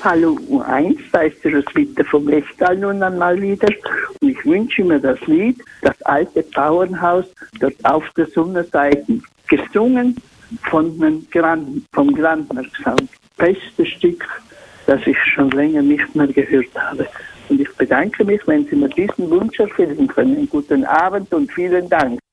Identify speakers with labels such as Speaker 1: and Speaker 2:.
Speaker 1: Hallo U1, da ist die Roswitha vom Lechtal nun einmal wieder. Und ich wünsche mir das Lied, das alte Bauernhaus, dort auf der Sonnenseite, gesungen vom Grandner Sound. Bestes Stück, das ich schon länger nicht mehr gehört habe. Und ich bedanke mich, wenn Sie mir diesen Wunsch erfüllen können. Guten Abend und vielen Dank.